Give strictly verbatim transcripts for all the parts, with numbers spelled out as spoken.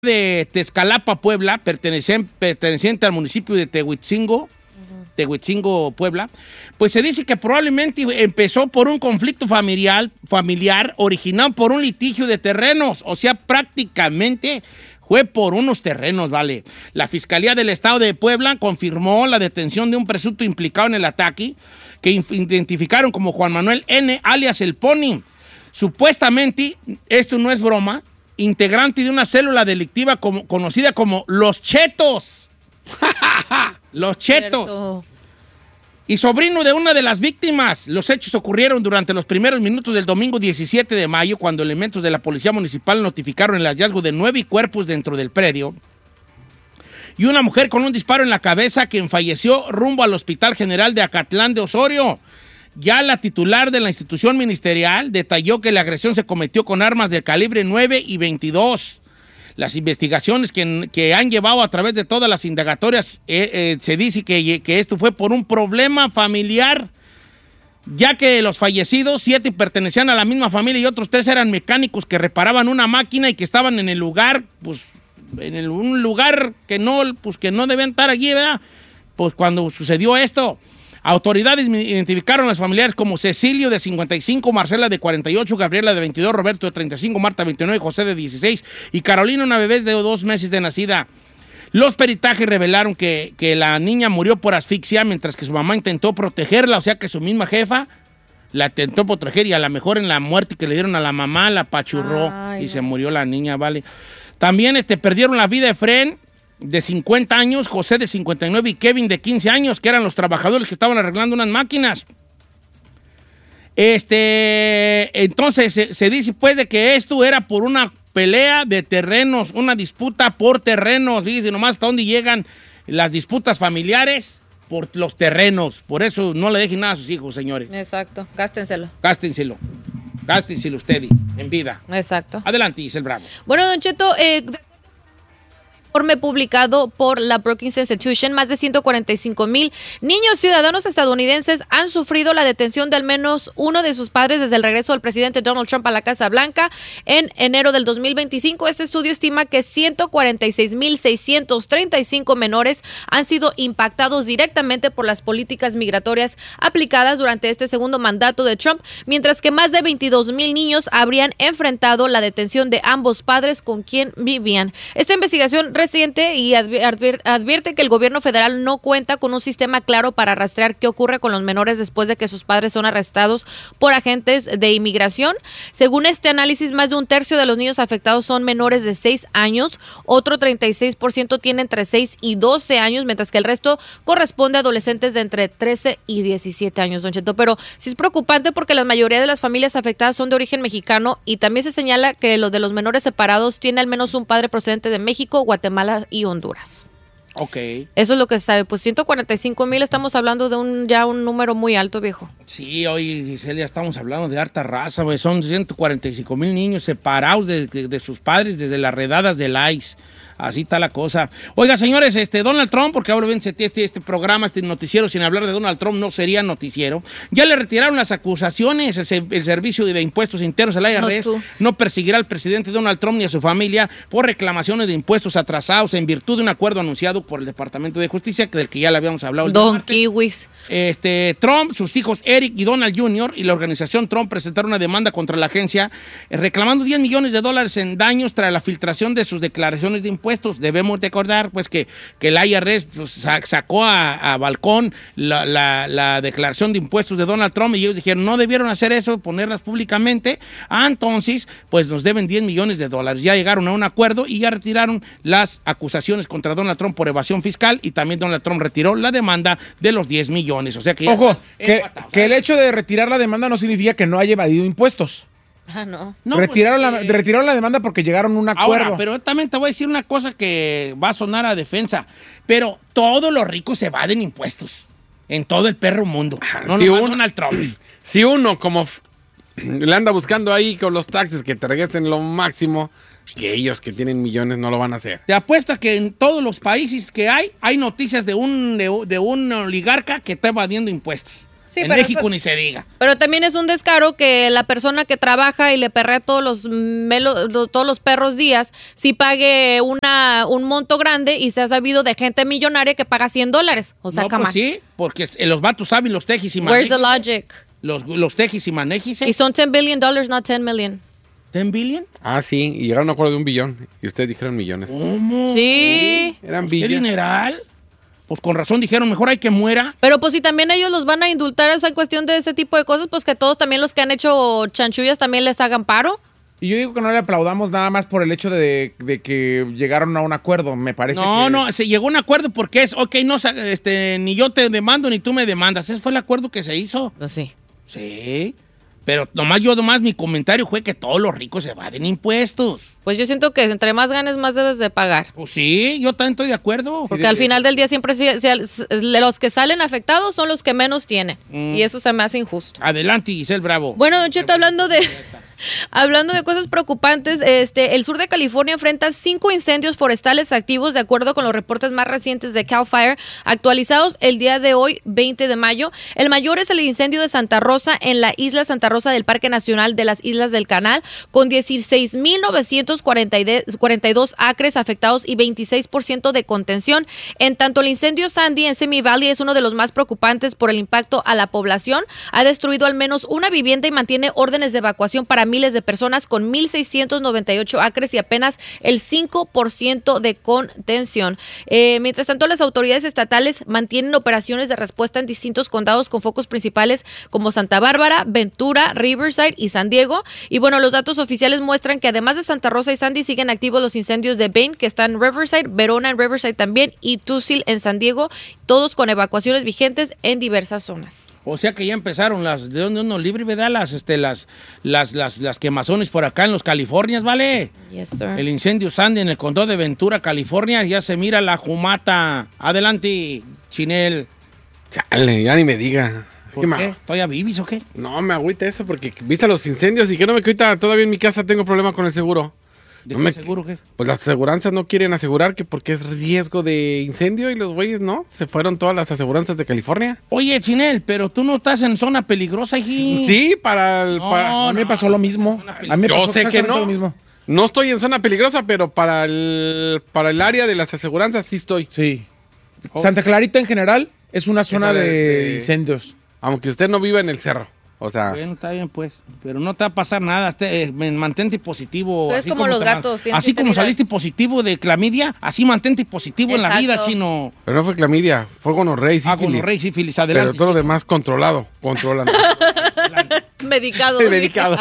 de Tezcalapa, Puebla, perteneciente, perteneciente al municipio de Tehuitzingo, uh-huh. Tehuitzingo, Puebla, pues se dice que probablemente empezó por un conflicto familiar, familiar originado por un litigio de terrenos, o sea, prácticamente fue por unos terrenos, vale. La Fiscalía del Estado de Puebla confirmó la detención de un presunto implicado en el ataque, que identificaron como Juan Manuel N., alias El Pony. Supuestamente, esto no es broma, integrante de una célula delictiva como, conocida como Los Chetos. Los Chetos. Cierto. Y sobrino de una de las víctimas. Los hechos ocurrieron durante los primeros minutos del domingo diecisiete de mayo, cuando elementos de la Policía Municipal notificaron el hallazgo de nueve cuerpos dentro del predio y una mujer con un disparo en la cabeza, quien falleció rumbo al Hospital General de Acatlán de Osorio. Ya la titular de la institución ministerial detalló que la agresión se cometió con armas de calibre nueve y veintidós. Las investigaciones que, que han llevado a través de todas las indagatorias, eh, eh, se dice que, que esto fue por un problema familiar, ya que los fallecidos, siete pertenecían a la misma familia y otros tres eran mecánicos que reparaban una máquina y que estaban en el lugar, pues, en el, un lugar que no, pues, que no debían estar allí, ¿verdad? Pues cuando sucedió esto. Autoridades identificaron a los familiares como Cecilio, de cincuenta y cinco, Marcela, de cuarenta y ocho, Gabriela, de veintidós, Roberto, de treinta y cinco, Marta, de veintinueve, José, de dieciséis y Carolina, una bebé de dos meses de nacida. Los peritajes revelaron que, que la niña murió por asfixia, mientras que su mamá intentó protegerla, o sea que su misma jefa la intentó proteger y a lo mejor en la muerte que le dieron a la mamá la apachurró. Ay, y no. Se murió la niña, ¿vale? También este, perdieron la vida Efren, de cincuenta años, José, de cincuenta y nueve y Kevin, de quince años, que eran los trabajadores que estaban arreglando unas máquinas. Este, entonces se, se dice pues de que esto era por una pelea de terrenos, una disputa por terrenos. Fíjense nomás hasta dónde llegan las disputas familiares por los terrenos. Por eso no le dejen nada a sus hijos, señores. Exacto, gástenselo. Gástenselo. Gástenselo ustedes en vida. Exacto. Adelante, Giselle Bravo. Bueno, Don Cheto, eh... informe publicado por la Brookings Institution, más de ciento cuarenta y cinco mil niños ciudadanos estadounidenses han sufrido la detención de al menos uno de sus padres desde el regreso del presidente Donald Trump a la Casa Blanca en enero del dos mil veinticinco. Este estudio estima que ciento cuarenta y seis mil seiscientos treinta y cinco menores han sido impactados directamente por las políticas migratorias aplicadas durante este segundo mandato de Trump, mientras que más de veintidós mil niños habrían enfrentado la detención de ambos padres con quien vivían. Esta investigación reciente y advierte que el gobierno federal no cuenta con un sistema claro para rastrear qué ocurre con los menores después de que sus padres son arrestados por agentes de inmigración. Según este análisis, más de un tercio de los niños afectados son menores de seis años, otro treinta y seis por ciento tiene entre seis y doce años, mientras que el resto corresponde a adolescentes de entre trece y diecisiete años, Don Cheto. Pero sí es preocupante porque la mayoría de las familias afectadas son de origen mexicano y también se señala que lo de los menores separados tiene al menos un padre procedente de México, Guatemala y Honduras. Ok. Eso es lo que se sabe. Pues ciento cuarenta y cinco mil, estamos hablando de un ya un número muy alto, viejo. Sí, hoy, Gisela, estamos hablando de harta raza, güey. Son ciento cuarenta y cinco mil niños separados de, de, de sus padres desde las redadas del I C E. Así está la cosa. Oiga, señores, este Donald Trump, porque ahora ven este, este programa, este noticiero, sin hablar de Donald Trump, no sería noticiero. Ya le retiraron las acusaciones. El, el Servicio de Impuestos Internos, el I R S, no, no perseguirá al presidente Donald Trump ni a su familia por reclamaciones de impuestos atrasados en virtud de un acuerdo anunciado por el Departamento de Justicia, del que ya le habíamos hablado. El Don Kiwis. Este, Trump, sus hijos Eric y Donald junior y la organización Trump presentaron una demanda contra la agencia eh, reclamando diez millones de dólares en daños tras la filtración de sus declaraciones de impuestos. Debemos recordar pues, que, que el I R S pues, sacó a, a balcón la, la, la declaración de impuestos de Donald Trump y ellos dijeron no debieron hacer eso, ponerlas públicamente. Ah, entonces, pues nos deben diez millones de dólares. Ya llegaron a un acuerdo y ya retiraron las acusaciones contra Donald Trump por evasión fiscal y también Donald Trump retiró la demanda de los diez millones. O sea que ya Ojo, que, que el hecho de retirar la demanda no significa que no haya evadido impuestos. Ah, no. no retiraron, pues, la, eh, retiraron la demanda porque llegaron a un acuerdo. Ahora, pero también te voy a decir una cosa que va a sonar a defensa. Pero todos los ricos se evaden impuestos. En todo el perro mundo. No si nomás un, Donald Trump. Si uno como f- le anda buscando ahí con los taxes que te regresen lo máximo, que ellos que tienen millones no lo van a hacer. Te apuesto a que en todos los países que hay, hay noticias de un, de, de un oligarca que está evadiendo impuestos. Sí, en pero México eso- ni se diga. Pero también es un descaro que la persona que trabaja y le perrea todos los melo- lo- todos los perros días, si pague una un monto grande y se ha sabido de gente millonaria que paga cien dólares. O sea, No, come pues on. sí, porque eh, los vatos saben los tejis y Where's the manejis. logic? Los, los tejis y manejis. Y son ten billion dollars, not ten million. ¿ten billion? Ah, sí, y llegaron a un acuerdo de un billón. Y ustedes dijeron millones. ¿Cómo? Sí. Eran ¿Qué billones. dineral? Pues con razón dijeron, mejor hay que muera. Pero pues si también ellos los van a indultar esa cuestión de ese tipo de cosas, pues que todos también los que han hecho chanchullas también les hagan paro. Y yo digo que no le aplaudamos nada más por el hecho de, de que llegaron a un acuerdo, me parece. No, que- no, se llegó a un acuerdo porque es, ok, no, sa- este, ni yo te demando ni tú me demandas. Ese fue el acuerdo que se hizo. Pues sí. Sí, pero nomás yo, nomás mi comentario fue que todos los ricos se evaden impuestos. Pues yo siento que entre más ganes, más debes de pagar. Pues sí, yo también estoy de acuerdo. Porque al final del día siempre sí- sí- los que salen afectados son los que menos tienen. Mm. Y eso se me hace injusto. Adelante, Giselle Bravo. Bueno, Don Cheto, hablando de hablando de cosas preocupantes, este, el sur de California enfrenta cinco incendios forestales activos de acuerdo con los reportes más recientes de Cal Fire, actualizados el día de hoy, veinte de mayo. El mayor es el incendio de Santa Rosa en la isla Santa Rosa del Parque Nacional de las Islas del Canal, con dieciséis mil novecientos cuarenta y dos acres afectados y veintiséis por ciento de contención. En tanto, el incendio Sandy en Simi Valley es uno de los más preocupantes por el impacto a la población. Ha destruido al menos una vivienda y mantiene órdenes de evacuación para miles de personas con mil seiscientos noventa y ocho acres y apenas el cinco por ciento de contención. Eh, mientras tanto, las autoridades estatales mantienen operaciones de respuesta en distintos condados con focos principales como Santa Bárbara, Ventura, Riverside y San Diego. Y bueno, los datos oficiales muestran que además de Santa Rosa y Sandy siguen activos los incendios de Bane, que están en Riverside, Verona en Riverside también y Tucson en San Diego, todos con evacuaciones vigentes en diversas zonas. O sea que ya empezaron las de donde uno libre, ¿verdad? Las, este, las, las, las, las quemazones por acá en los Californias, ¿vale? Yes, sir. El incendio Sandy en el condado de Ventura, California, ya se mira la jumata. Adelante, Chinel. Chale, ya ni me diga. Es ¿Por que me- qué? ¿Todavía vivís o qué? No, me agüita eso porque viste los incendios y que no me quita. Todavía en mi casa tengo problema con el seguro. ¿De No qué me- seguro que? Pues las aseguranzas no quieren asegurar que porque es riesgo de incendio y los güeyes no. Se fueron todas las aseguranzas de California. Oye, Chinel, pero tú no estás en zona peligrosa, hijí. Sí, para el. No, para- A mí me pasó lo mismo. A mí me Yo pasó sé que exactamente no. lo mismo. No estoy en zona peligrosa, pero para el, para el área de las aseguranzas sí estoy. Sí. Santa Clarita en general es una zona Esa de- de, de- incendios. Aunque usted no viva en el cerro. O sea, Bueno, está bien, pues. Pero no te va a pasar nada. Este, eh, mantente positivo. Tú eres así como los te gatos, ma- tienes Así siete como vidas. saliste positivo de clamidia, así mantente positivo en la vida, Exacto. chino. pero no fue clamidia, fue gonorrea y Ah, sífilis. con rey, sífilis, Pero adelante. todo lo demás controlado, controlando. Medicado. Medicado.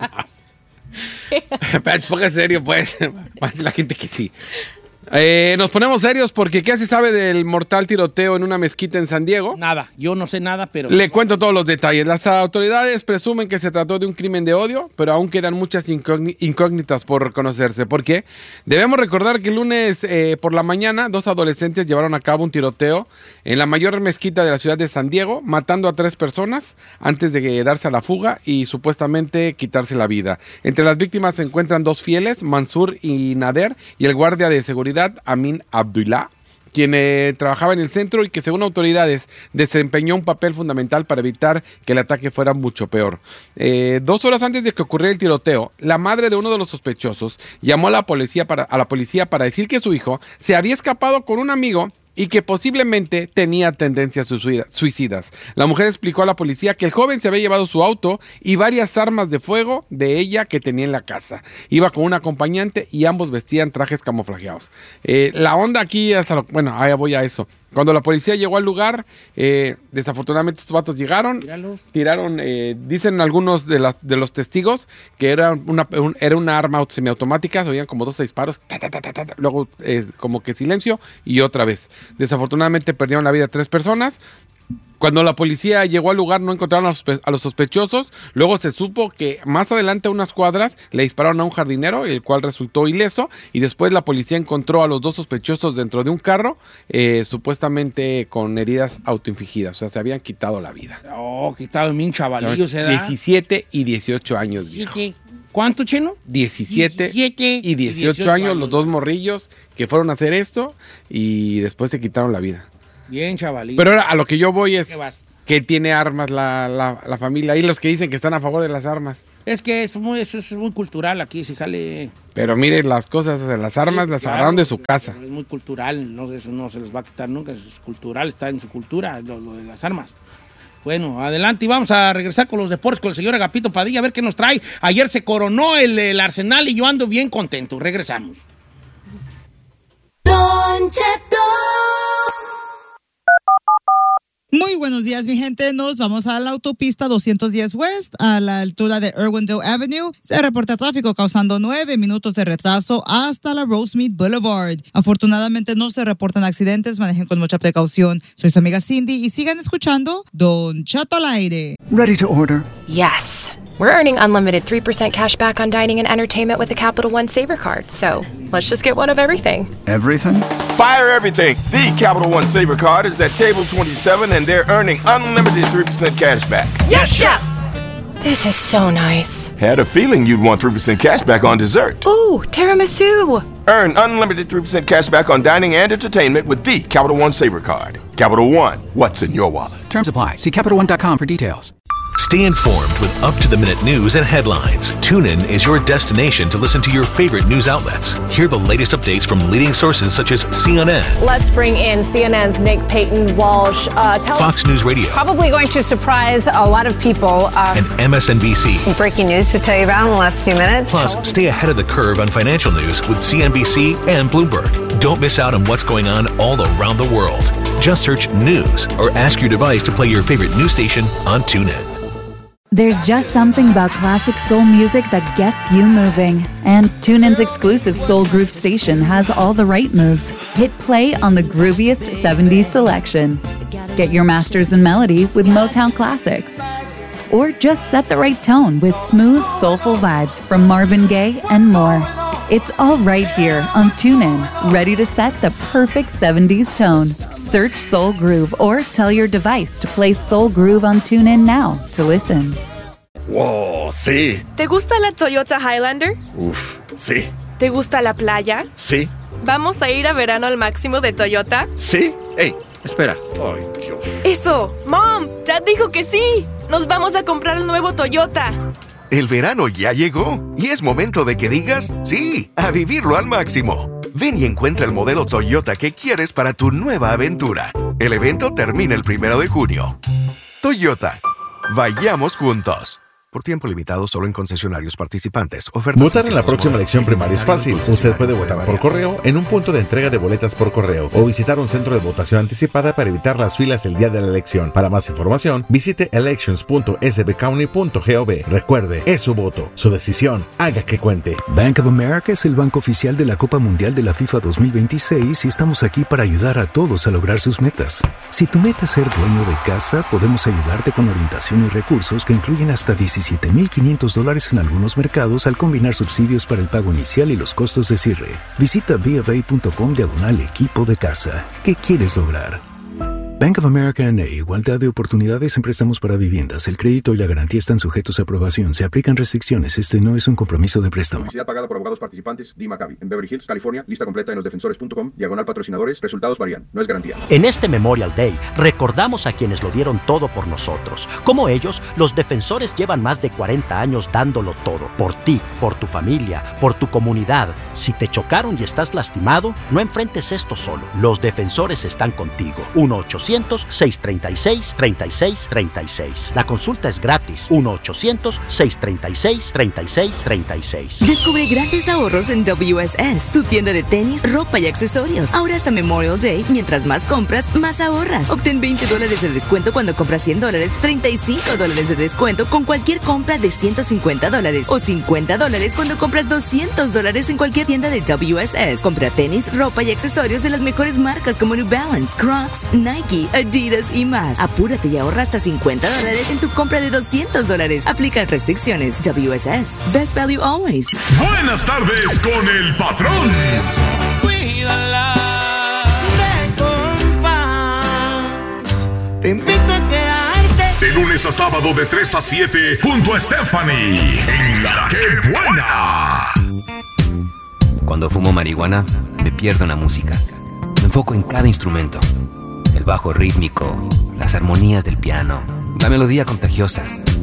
Pero póngase serio, pues. Va a decir la gente que sí. Eh, nos ponemos serios porque ¿qué se sabe del mortal tiroteo en una mezquita en San Diego? Nada, yo no sé nada, pero... Le cuento todos los detalles. Las autoridades presumen que se trató de un crimen de odio, pero aún quedan muchas incógni- incógnitas por conocerse. ¿Por qué? Debemos recordar que el lunes eh, por la mañana, dos adolescentes llevaron a cabo un tiroteo en la mayor mezquita de la ciudad de San Diego, matando a tres personas antes de darse a la fuga y supuestamente quitarse la vida. Entre las víctimas se encuentran dos fieles, Mansur y Nader, y el guardia de seguridad, Amin Abdullah, quien eh, trabajaba en el centro y que según autoridades desempeñó un papel fundamental para evitar que el ataque fuera mucho peor. Eh, dos horas antes de que ocurriera el tiroteo, la madre de uno de los sospechosos llamó a la policía para, a la policía para decir que su hijo se había escapado con un amigo y que posiblemente tenía tendencias suicida- suicidas. La mujer explicó a la policía que el joven se había llevado su auto y varias armas de fuego de ella que tenía en la casa. Iba con un acompañante y ambos vestían trajes camuflajeados. Eh, la onda aquí, hasta lo- bueno, ahí voy a eso. Cuando la policía llegó al lugar, eh, desafortunadamente estos vatos llegaron, Míralos. tiraron, eh, dicen algunos de, las- de los testigos que era una, un- era una arma semiautomática, se oían como doce disparos, ta, ta, ta, ta, ta, luego eh, como que silencio y otra vez. Desafortunadamente perdieron la vida tres personas. Cuando la policía llegó al lugar no encontraron a los, sospe- a los sospechosos. Luego se supo que más adelante a unas cuadras le dispararon a un jardinero, el cual resultó ileso. Y después la policía encontró a los dos sospechosos dentro de un carro, eh, supuestamente con heridas autoinfligidas. O sea, se habían quitado la vida. Oh, que estaban bien chavalillos, ¿eh? diecisiete y dieciocho años, viejo. ¿Cuánto, chino? diecisiete diecisiete y dieciocho años, los dos morrillos que fueron a hacer esto y después se quitaron la vida. Bien chavalillos. Pero ahora a lo que yo voy es, ¿Qué vas? que tiene armas la, la, la familia. Y los que dicen que están a favor de las armas. Es que es muy, eso es muy cultural aquí, sí, jale. Pero miren las cosas, o sea, las armas Sí, las claro, agarraron de su casa. Es muy cultural, no, eso no se les va a quitar nunca, eso es cultural, está en su cultura, lo, lo de las armas. Bueno, adelante y vamos a regresar con los deportes con el señor Agapito Padilla, a ver qué nos trae. Ayer se coronó el, el Arsenal y yo ando bien contento. Regresamos. Don Cheto. Muy buenos días, mi gente. Nos vamos a la autopista doscientos diez West, a la altura de Irwindale Avenue. Se reporta tráfico causando nueve minutos de retraso hasta la Rosemead Boulevard. Afortunadamente no se reportan accidentes, manejen con mucha precaución. Soy su amiga Cindy y sigan escuchando Don Cheto al aire. Ready to order? Yes. We're earning unlimited three percent cash back on dining and entertainment with the Capital One Saver Card. So let's just get one of everything. Everything? Fire everything. The Capital One Saver Card is at table twenty-seven and they're earning unlimited three percent cash back. Yes, Chef! This is so nice. Had a feeling you'd want three percent cash back on dessert. Ooh, tiramisu. Earn unlimited three percent cash back on dining and entertainment with the Capital One Saver Card. Capital One, what's in your wallet? Terms apply. See Capital One dot com for details. Stay informed with up-to-the-minute news and headlines. TuneIn is your destination to listen to your favorite news outlets. Hear the latest updates from leading sources such as C N N. Let's bring in C N N's Nick Payton Walsh. Uh, tell Fox News Radio. Probably going to surprise a lot of people. Uh, and M S N B C. Breaking news to tell you about in the last few minutes. Plus, stay ahead of the curve on financial news with C N B C and Bloomberg. Don't miss out on what's going on all around the world. Just search news or ask your device to play your favorite news station on TuneIn. There's just something about classic soul music that gets you moving. And TuneIn's exclusive Soul Groove station has all the right moves. Hit play on the grooviest seventies selection. Get your masters in melody with Motown classics. Or just set the right tone with smooth, soulful vibes from Marvin Gaye and more. It's all right here on TuneIn, ready to set the perfect seventies tone. Search Soul Groove or tell your device to play Soul Groove on TuneIn now to listen. ¡Wow! Sí. ¿Te gusta la Toyota Highlander? Uf, sí. ¿Te gusta la playa? Sí. ¿Vamos a ir a verano al máximo de Toyota? Sí. ¡Ey! Espera. ¡Ay, Dios! ¡Eso! ¡Mom! ¡Dad dijo que sí! ¡Nos vamos a comprar el nuevo Toyota! El verano ya llegó y es momento de que digas sí, a vivirlo al máximo. Ven y encuentra el modelo Toyota que quieres para tu nueva aventura. El evento termina el primero de junio. Toyota. Vayamos juntos. Por tiempo limitado solo en concesionarios participantes. Ofertas Votar en la próxima elección primaria es fácil. Usted puede votar por correo en un punto de entrega de boletas por correo o visitar un centro de votación anticipada para evitar las filas el día de la elección. Para más información, visite elections punto s b county punto gov. Recuerde, es su voto, su decisión. Haga que cuente. Bank of America es el banco oficial de la Copa Mundial de la FIFA dos mil veintiséis y estamos aquí para ayudar a todos a lograr sus metas. Si tu meta es ser dueño de casa, podemos ayudarte con orientación y recursos que incluyen hasta diecisiete mil quinientos dólares en algunos mercados al combinar subsidios para el pago inicial y los costos de cierre. Visita b f a punto com diagonal equipo de casa. ¿Qué quieres lograr? Bank of America N A. Igualdad de oportunidades en préstamos para viviendas. El crédito y la garantía están sujetos a aprobación. Se aplican restricciones. Este no es un compromiso de préstamo. Publicidad pagada por abogados participantes. D. Maccabi. En Beverly Hills, California. Lista completa en los defensores punto com. Diagonal patrocinadores. Resultados varían. No es garantía. En este Memorial Day, recordamos a quienes lo dieron todo por nosotros. Como ellos, los defensores llevan más de cuarenta años dándolo todo. Por ti, por tu familia, por tu comunidad. Si te chocaron y estás lastimado, no enfrentes esto solo. Los defensores están contigo. uno ochocientos seiscientos treinta y seis, treinta y seis treinta y seis. La consulta es gratis. uno ochocientos seiscientos treinta y seis, treinta y seis treinta y seis. Descubre grandes ahorros en W S S, tu tienda de tenis, ropa y accesorios. Ahora hasta Memorial Day, mientras más compras, más ahorras. Obtén veinte dólares de descuento cuando compras cien dólares, treinta y cinco dólares de descuento con cualquier compra de ciento cincuenta dólares o cincuenta dólares cuando compras doscientos dólares en cualquier tienda de W S S. Compra tenis, ropa y accesorios de las mejores marcas como New Balance, Crocs, Nike, Adidas y más. Apúrate y ahorra hasta cincuenta dólares en tu compra de doscientos dólares. Aplican restricciones. W S S. Best value always. Buenas tardes con el patrón. Cuídala de compás. Te invito a quedarte. De lunes a sábado de tres a siete junto a Stephanie en La Que Buena. Cuando fumo marihuana, me pierdo en la música. Me enfoco en cada instrumento. el bajo rítmico, las armonías del piano, la melodía contagiosa.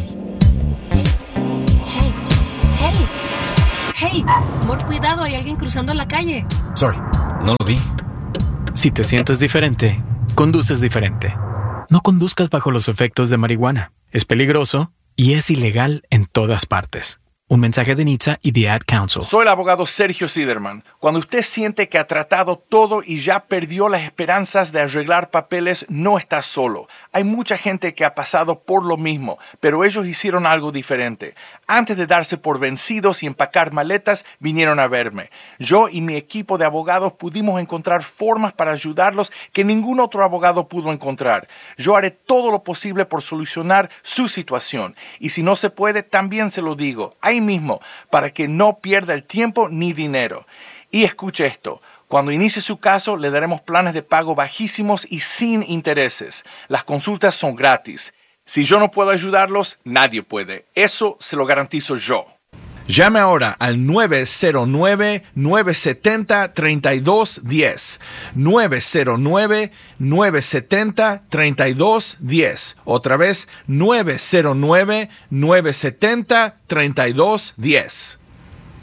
Hey, hey, hey, amor, cuidado, hay alguien cruzando la calle. Sorry, no lo vi. Si te sientes diferente, conduces diferente. No conduzcas bajo los efectos de marihuana. Es peligroso y es ilegal en todas partes. Un mensaje de N H T S A y The Ad Council. Soy el abogado Sergio Siderman. Cuando usted siente que ha tratado todo y ya perdió las esperanzas de arreglar papeles, no está solo. Hay mucha gente que ha pasado por lo mismo, pero ellos hicieron algo diferente. Antes de darse por vencidos y empacar maletas, vinieron a verme. Yo y mi equipo de abogados pudimos encontrar formas para ayudarlos que ningún otro abogado pudo encontrar. Yo haré todo lo posible por solucionar su situación. Y si no se puede, también se lo digo. Hay mismo, para que no pierda el tiempo ni dinero. Y escuche esto, cuando inicie su caso le daremos planes de pago bajísimos y sin intereses. Las consultas son gratis. Si yo no puedo ayudarlos, nadie puede. Eso se lo garantizo yo. Llame ahora al nueve cero nueve, nueve siete cero, tres dos uno cero. nueve cero nueve, nueve siete cero, tres dos uno cero. Otra vez, nueve cero nueve, nueve siete cero, tres dos uno cero.